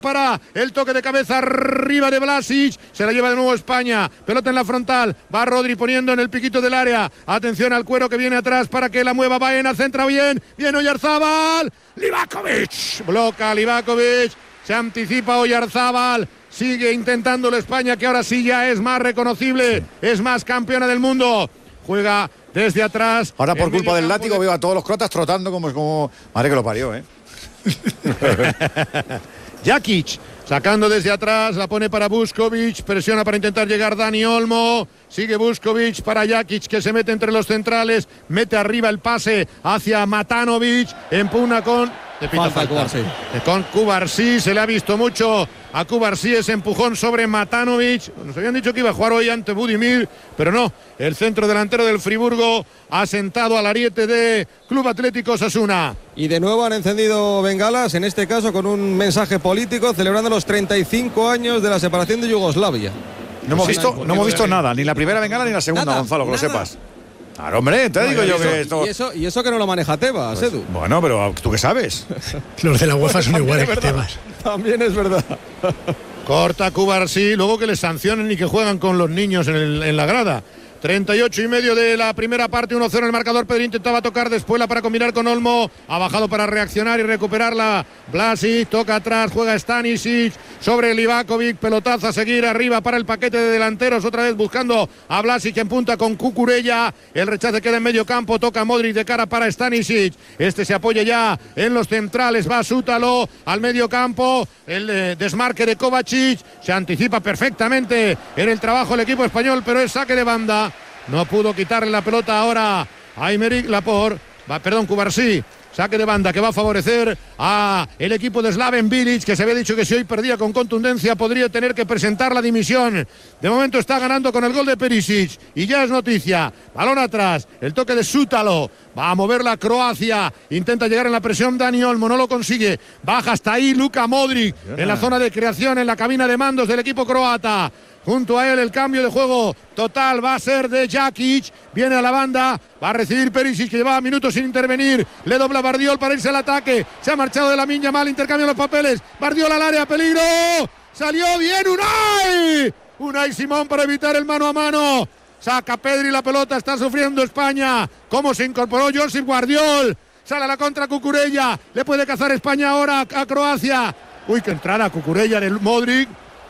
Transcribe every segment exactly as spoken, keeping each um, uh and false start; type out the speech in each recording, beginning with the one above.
Para el toque de cabeza arriba de Vlasic, se la lleva de nuevo España, pelota en la frontal, va Rodri poniendo en el piquito del área, atención al cuero que viene atrás para que la mueva Baena, centra bien, viene Oyarzabal, Livakovic, bloca Livakovic, se anticipa Oyarzabal, sigue intentándolo España, que ahora sí ya es más reconocible, es más campeona del mundo, juega desde atrás. Ahora por culpa del látigo de... veo a todos los croatas trotando como, como... madre que lo parió, ¿eh? Jakic, sacando desde atrás, la pone para Vuskovic, presiona para intentar llegar Dani Olmo, sigue Vuskovic para Jakic que se mete entre los centrales, mete arriba el pase hacia Matanovic, empuna con... Falta Cubarsí. Con Cubarsí, se le ha visto mucho a Cubarsí ese empujón sobre Matanovic. Nos habían dicho que iba a jugar hoy ante Budimir, pero no. El centro delantero del Friburgo ha sentado al ariete de Club Atlético Osasuna. Y de nuevo han encendido bengalas, en este caso con un mensaje político, celebrando los treinta y cinco años de la separación de Yugoslavia. No hemos visto, no hemos visto nada, ni la primera bengala ni la segunda, nada, Gonzalo, que nada. Lo sepas. Claro, hombre, te no, digo yo eso, que esto... Y eso, y eso que no lo maneja Tebas, pues, Edu. Bueno, pero ¿tú qué sabes? Los de la UEFA son iguales que Tebas. También es verdad. Corta Cubarsí, luego que les sancionen y que juegan con los niños en, el, en la grada. treinta y ocho y medio de la primera parte, uno cero en el marcador. Pedri intentaba tocar después la para combinar con Olmo, ha bajado para reaccionar y recuperarla Vlasic, toca atrás, juega Stanisic sobre Livakovic, pelotazo a seguir arriba para el paquete de delanteros, otra vez buscando a Vlasic en punta con Cucurella, el rechace queda en medio campo, toca Modric de cara para Stanisic, este se apoya ya en los centrales, va Sútalo al medio campo, el eh, desmarque de Kovacic, se anticipa perfectamente en el trabajo el equipo español, pero es saque de banda. No pudo quitarle la pelota ahora a Aymeric Laporte, va, perdón, Cubarsí. Saque de banda que va a favorecer a el equipo de Slaven Bilic, que se había dicho que si hoy perdía con contundencia podría tener que presentar la dimisión. De momento está ganando con el gol de Perisic y ya es noticia. Balón atrás, el toque de Sútalo. Va a mover la Croacia, intenta llegar en la presión Dani Olmo, no lo consigue. Baja hasta ahí Luka Modric en la zona de creación, en la cabina de mandos del equipo croata. Junto a él el cambio de juego total va a ser de Jakic, viene a la banda, va a recibir Perisic que llevaba minutos sin intervenir, le dobla Bardiol para irse al ataque, se ha marchado de Lamine mal, intercambia los papeles, Bardiol al área, peligro, salió bien Unai, Unai Simón para evitar el mano a mano, saca Pedri la pelota, está sufriendo España, cómo se incorporó Josip Guardiol, sale a la contra Cucurella, le puede cazar España ahora a Croacia, uy, que entrada Cucurella del Modric.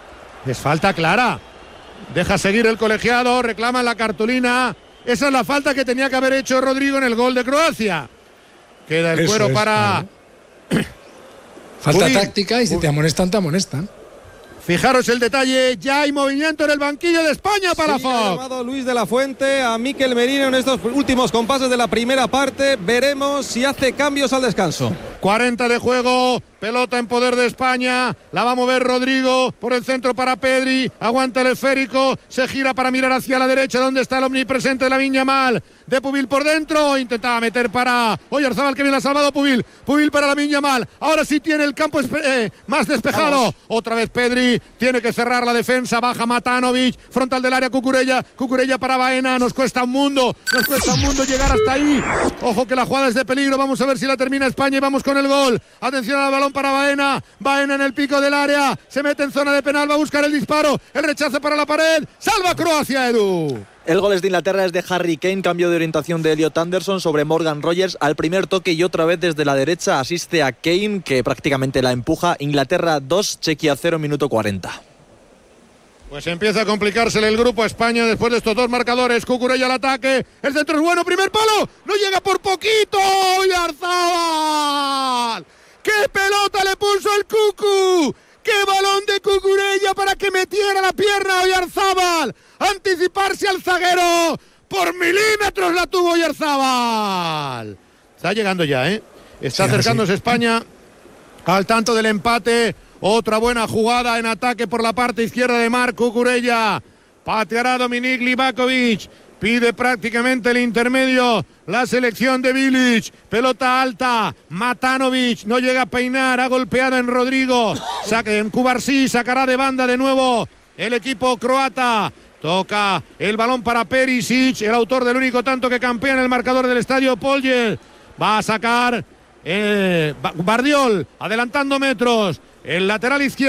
Es falta clara. Deja seguir el colegiado, reclama la cartulina. Esa es la falta que tenía que haber hecho Rodrigo en el gol de Croacia. Queda el Eso cuero es, para... Claro. Falta Uy. táctica y si Uy. te amonestan, te amonestan. Fijaros el detalle, ya hay movimiento en el banquillo de España para sí, Fox. Ha llamado Luis de la Fuente a Mikel Merino en estos últimos compases de la primera parte. Veremos si hace cambios al descanso. cuarenta de juego, pelota en poder de España, la va a mover Rodrigo por el centro para Pedri, aguanta el esférico, se gira para mirar hacia la derecha donde está el omnipresente de Lamine Yamal, de Pubil por dentro, intentaba meter para Oyarzabal que bien la ha salvado Pubil, Pubil para Lamine Yamal, ahora sí tiene el campo eh, más despejado, Vamos. Otra vez Pedri, tiene que cerrar la defensa, baja Matanovic, frontal del área Cucurella, Cucurella para Baena, nos cuesta un mundo, nos cuesta un mundo llegar hasta ahí, ojo que la jugada es de peligro, vamos a ver si la termina España y vamos con el gol, atención al balón para Baena, Baena en el pico del área, se mete en zona de penal, va a buscar el disparo, el rechace para la pared, salva Croacia, Edu. El gol es de Inglaterra, es de Harry Kane, cambio de orientación de Elliot Anderson sobre Morgan Rogers al primer toque y otra vez desde la derecha asiste a Kane que prácticamente la empuja. Inglaterra dos, Chequia cero, minuto cuarenta. Pues empieza a complicársele el grupo a España después de estos dos marcadores. Cucurella al ataque, el centro es bueno, primer palo, no llega por poquito, Oyarzabal. ¡Qué pelota le puso el Cucu! ¡Qué balón de Cucurella para que metiera la pierna a Oyarzabal! Anticiparse al zaguero, por milímetros la tuvo Oyarzabal. Está llegando ya, ¿eh? Está sí, acercándose sí. España al tanto del empate. Otra buena jugada en ataque por la parte izquierda de Marc Cucurella. Pateará Dominik Livakovic. Pide prácticamente el intermedio la selección de Bilic. Pelota alta. Matanovic no llega a peinar. Ha golpeado en Rodrigo. Saque en Cubarsí. Sacará de banda de nuevo el equipo croata. Toca el balón para Perisic, el autor del único tanto que campea en el marcador del estadio Polje. Va a sacar eh, Bardiol, adelantando metros. El lateral izquierdo.